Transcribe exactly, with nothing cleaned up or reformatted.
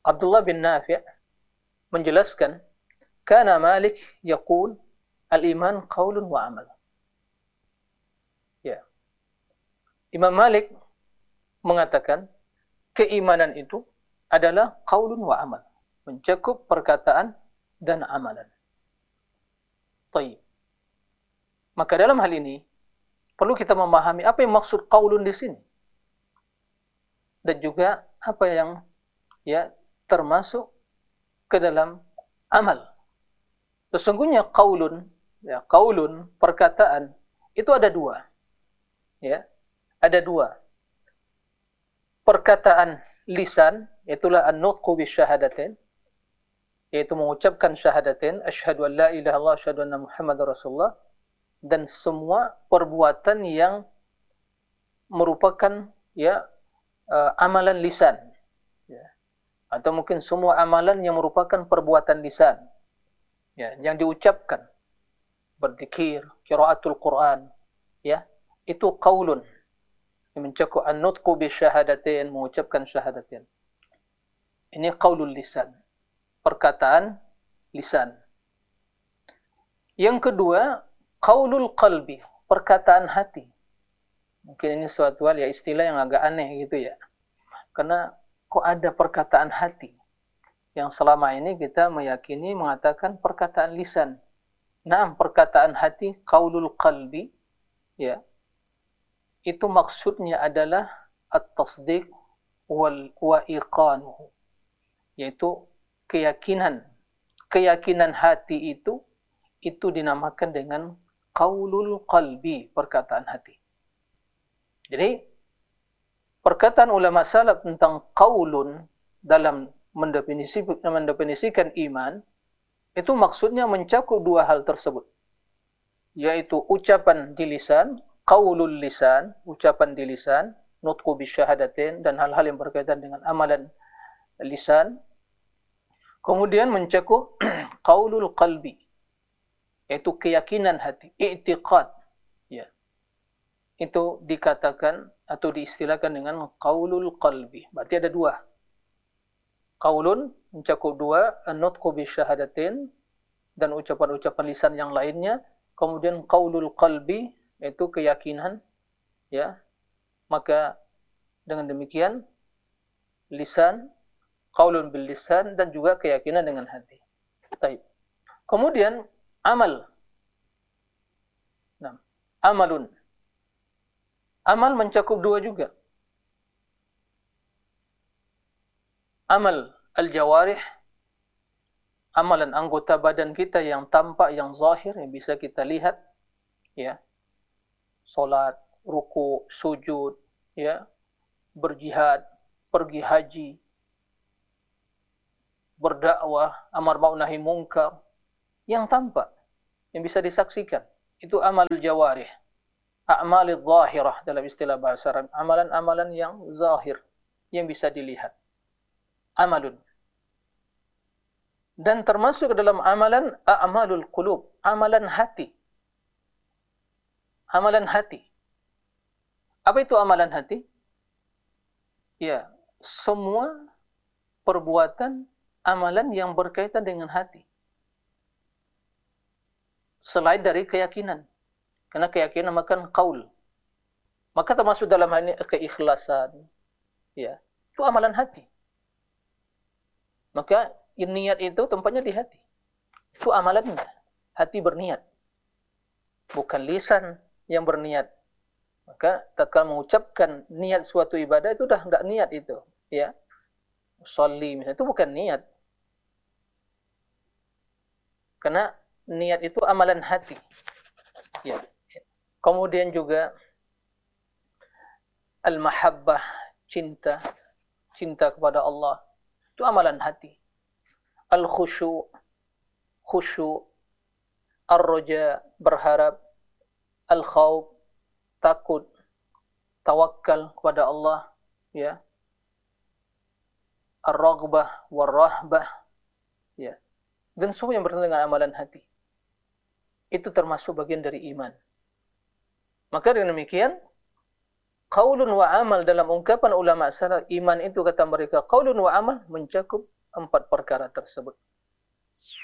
Abdullah bin Nafi' menjelaskan, kana Malik yaqul al-iman qaulun wa amal. Ya. Imam Malik mengatakan keimanan itu adalah qaulun wa amal, mencakup perkataan dan amalan. Baik. Maka dalam hal ini perlu kita memahami apa yang maksud qaulun di sini. Dan juga apa yang ya termasuk ke dalam amal. Sesungguhnya qaulun, ya, qaulun perkataan itu ada dua. Ya. Ada dua. Perkataan lisan, yaitulah an-nutqu bisyahadatain, yaitu mengucapkan syahadatain, asyhadu an la ilaha illallah, asyhadu anna muhammadar rasulullah, dan semua perbuatan yang merupakan ya uh, amalan lisan, ya. Atau mungkin semua amalan yang merupakan perbuatan lisan, ya, yang diucapkan, berzikir, qiraatul Quran, ya, itu qaulun, yang mencakup an-nutqu bisyahadatain, mengucapkan syahadatain. Ini qaulul lisan, perkataan lisan. Yang kedua, qaulul qalbi, perkataan hati. Mungkin ini suatu hal ya, istilah yang agak aneh gitu ya. Karena kok ada perkataan hati yang selama ini kita meyakini mengatakan perkataan lisan. Nah, perkataan hati, qaulul qalbi, ya, itu maksudnya adalah at-tasdiq wal wa iqanuhu, yaitu keyakinan. Keyakinan hati itu itu dinamakan dengan qaulul qalbi, perkataan hati. Jadi perkataan ulama salaf tentang qaulun dalam mendefinisi, mendefinisikan iman itu maksudnya mencakup dua hal tersebut, yaitu ucapan di lisan, qaulul lisan, ucapan di lisan, nutqu bisyahadatain, dan hal-hal yang berkaitan dengan amalan lisan. Kemudian mencakup qaulul qalbi, yaitu keyakinan hati, i'tiqad, ya. Itu dikatakan atau diistilahkan dengan qaulul qalbi. Berarti ada dua. Qaulun mencakup dua, an-nutqu bisyahadatain dan ucapan-ucapan lisan yang lainnya. Kemudian qaulul qalbi, yaitu keyakinan, ya. Maka dengan demikian lisan, qaulun bil lisan, dan juga keyakinan dengan hati. Baik. Kemudian amal. Nah, amalun. Amal mencakup dua juga. Amal al-jawarih, amalan anggota badan kita yang tampak, yang zahir, yang bisa kita lihat, ya. Salat, ruku, sujud, ya, berjihad, pergi haji, berdakwah, amar ma'ruf nahi munkar, yang tampak, yang bisa disaksikan. Itu amalul jawarih, a'malul zahirah dalam istilah bahasa Arab, amalan-amalan yang zahir, yang bisa dilihat. Amalun. Dan termasuk dalam amalan a'malul qulub, amalan hati. Amalan hati. Apa itu amalan hati? Ya, semua perbuatan amalan yang berkaitan dengan hati. Selain dari keyakinan. Karena keyakinan makan qaul. Maka termasuk dalam hal ini keikhlasan. Ya, itu amalan hati. Maka niat itu tempatnya di hati. Itu amalannya. Hati berniat. Bukan lisan yang berniat. Maka tatkala mengucapkan niat suatu ibadah itu dah enggak niat itu, ya. Sholli misalnya itu bukan niat. Karena niat itu amalan hati. Ya. Kemudian juga al-mahabbah, cinta, cinta kepada Allah, itu amalan hati. Al-khusyu', khusyu', ar-raja, berharap, al-khawf, takut, tawakal kepada Allah, ya. Ar-raghbah war-rahbah, ya. Dan semua yang berkaitan dengan amalan hati. Itu termasuk bagian dari iman. Maka dengan demikian, qaulun wa amal dalam ungkapan ulama salaf, iman itu kata mereka qaulun wa amal mencakup empat perkara tersebut.